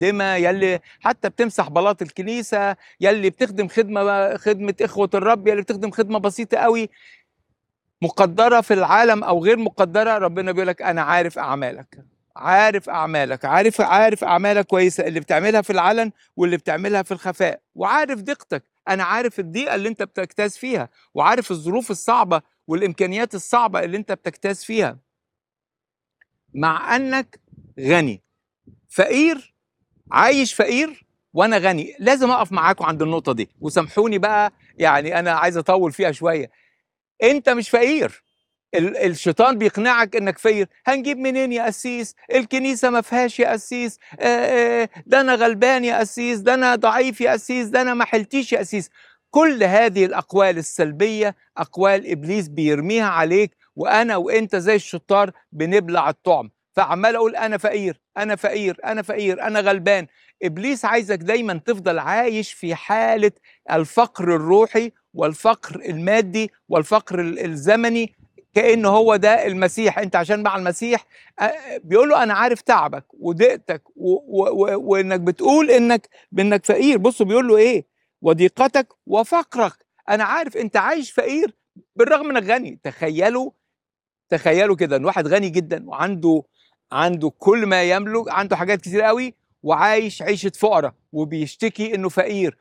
يلي حتى بتمسح بلاط الكنيسة، يلي بتخدم خدمة إخوة الرب، يلي بتخدم خدمة بسيطة قوي مقدرة في العالم أو غير مقدرة، ربنا بيقول لك أنا عارف أعمالك، عارف أعمالك، عارف أعمالك كويسة، اللي بتعملها في العلن واللي بتعملها في الخفاء، وعارف دقتك، أنا عارف الضيقة اللي أنت بتجتاز فيها، وعارف الظروف الصعبة والإمكانيات الصعبة اللي أنت بتجتاز فيها، مع أنك غني. فقير، عايش فقير وانا غني. لازم اقف معاكم عند النقطه دي، وسامحوني بقى يعني انا عايز اطول فيها شويه. انت مش فقير. الشيطان بيقنعك انك فقير. هنجيب منين يا قسيس؟ الكنيسه ما فيهاش يا قسيس، ده انا غلبان يا قسيس، ده انا ضعيف يا قسيس، ده انا ما حلتيش يا قسيس. كل هذه الاقوال السلبيه اقوال ابليس بيرميها عليك، وانا وانت زي الشطار بنبلع الطعم، فعمال اقول انا فقير انا فقير انا فقير انا غلبان. ابليس عايزك دايما تفضل عايش في حاله الفقر الروحي والفقر المادي والفقر الزمني، كأنه هو ده المسيح. انت عشان مع المسيح بيقول له انا عارف تعبك وضيقتك وانك بتقول انك فقير. بصوا بيقول له ايه؟ وضيقتك وفقرك. انا عارف انت عايش فقير بالرغم انك غني. تخيلوا كده ان واحد غني جدا وعنده كل ما يملك، عنده حاجات كتير قوي، وعايش عيشة فقراء وبيشتكي انه فقير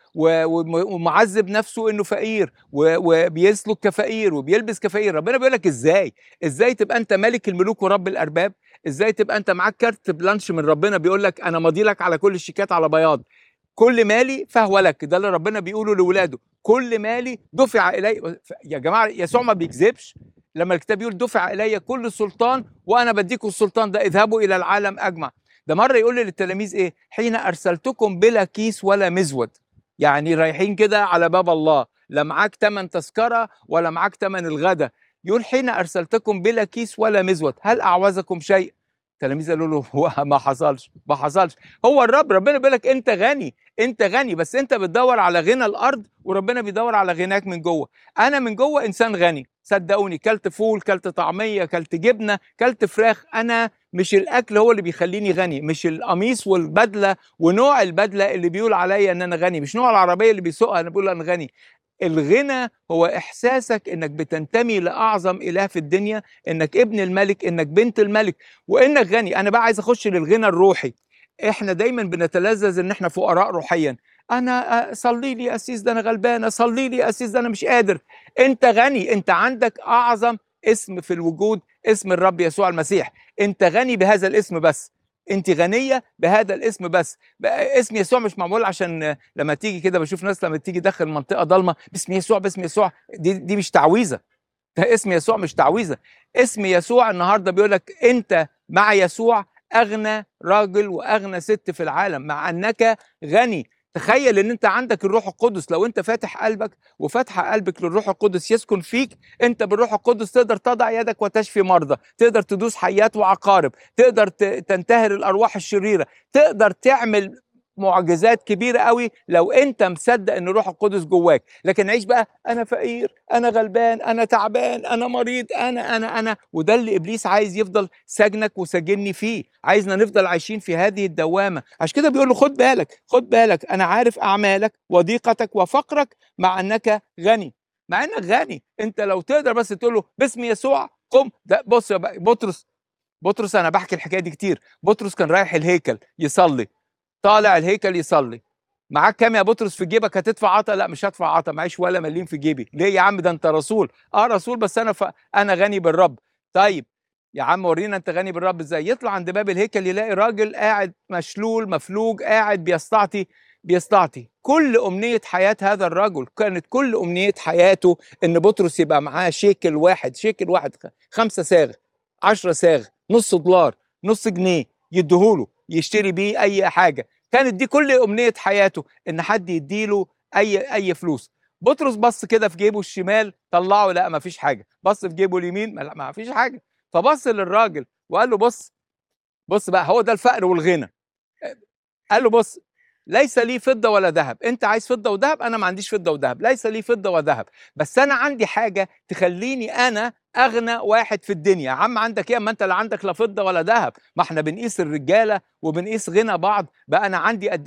ومعذب نفسه انه فقير وبيسلك كفقير وبيلبس كفقير. ربنا بيقول لك ازاي تبقى انت ملك الملوك ورب الارباب؟ ازاي تبقى انت معاك كارت بلانش من ربنا بيقول لك انا ماضي لك على كل الشيكات على بياض، كل مالي فهو لك. ده اللي ربنا بيقوله لاولاده، كل مالي دفع الي. يا جماعه يسوع ما بيكذبش لما الكتاب يقول دفع الي كل السلطان وانا بديكم السلطان ده، اذهبوا الى العالم اجمع. ده مره يقول للتلاميذ ايه؟ حين ارسلتكم بلا كيس ولا مزود. يعني رايحين كده على باب الله، لا معاك تمن تذكره ولا معاك تمن الغدا. يقول حين ارسلتكم بلا كيس ولا مزود هل اعوزكم شيء؟ التلاميذ قالوا له هو ما حصلش. هو ربنا بيقول لك انت غني بس انت بتدور على غنى الارض، وربنا بيدور على غناك من جوه. انا من جوه انسان غني صدقوني، كلت فول، كلت طعميه، كلت جبنه، كلت فراخ. انا مش الاكل هو اللي بيخليني غني، مش القميص والبدله ونوع البدله اللي بيقول عليا ان انا غني، مش نوع العربيه اللي بيسوقها انا بقول انا غني. الغنى هو احساسك انك بتنتمي لاعظم اله في الدنيا، انك ابن الملك، انك بنت الملك، وانك غني. انا بقى عايز اخش للغنى الروحي. احنا دايما بنتلذذ ان احنا فقراء روحيا. انا صلي لي يا اسيس ده انا غلبان، اصلي لي يا اسيس ده انا مش قادر. انت غني، انت عندك اعظم اسم في الوجود، اسم الرب يسوع المسيح. انت غني بهذا الاسم بس، انت غنيه بهذا الاسم بس. اسم يسوع مش معمول عشان لما تيجي كده بشوف ناس لما تيجي داخل منطقه ضلمه باسم يسوع باسم يسوع، دي مش تعويذه. ده اسم يسوع مش تعويذه. اسم يسوع النهارده بيقول لك انت مع يسوع اغنى راجل واغنى ست في العالم، مع انك غني. تخيل ان انت عندك الروح القدس. لو انت فاتح قلبك وفاتح قلبك للروح القدس يسكن فيك، انت بالروح القدس تقدر تضع يدك وتشفي مرضى، تقدر تدوس حيات وعقارب، تقدر تنتهر الارواح الشريره، تقدر تعمل معجزات كبيره قوي لو انت مصدق ان الروح القدس جواك. لكن عيش بقى انا فقير انا غلبان انا تعبان انا مريض انا، وده اللي ابليس عايز يفضل سجنك وسجني فيه، عايزنا نفضل عايشين في هذه الدوامه. عشان كده بيقول له خد بالك انا عارف اعمالك وضيقتك وفقرك مع انك غني. مع انك غني انت لو تقدر بس تقول له باسم يسوع قم. ده بص يا بطرس انا بحكي الحكايه دي كتير. بطرس كان رايح الهيكل يصلي، طالع الهيكل يصلي. معاك كام يا بطرس في جيبك؟ هتدفع عطا؟ لا مش هدفع عطا، معيش ولا مليم في جيبي. ليه يا عم؟ ده انت رسول. رسول بس انا غني بالرب. طيب يا عم ورينا انت غني بالرب ازاي. يطلع عند باب الهيكل يلاقي راجل قاعد مشلول مفلوج قاعد بيستعطي. كل امنيه حياه هذا الرجل كانت كل امنيه حياته ان بطرس يبقى معاه شيكل واحد 5 صاغ 10 صاغ نص دولار نص جنيه يديهوله يشتري بيه اي حاجه. كانت دي كل امنيه حياته ان حد يديله اي فلوس. بطرس بص كده في جيبه الشمال طلعه لا ما فيش حاجه، بص في جيبه اليمين لا ما فيش حاجه. فبص للراجل وقال له بص بقى هو ده الفقر والغنى. قال له بص ليس لي فضه ولا ذهب. انت عايز فضه وذهب، انا ما عنديش فضه وذهب، ليس لي فضه وذهب، بس انا عندي حاجه تخليني انا اغنى واحد في الدنيا. يا عم عندك ايه؟ ما انت لا عندك لا فضه ولا ذهب. ما احنا بنقيس الرجاله وبنقيس غنى بعض. بقى انا عندي قد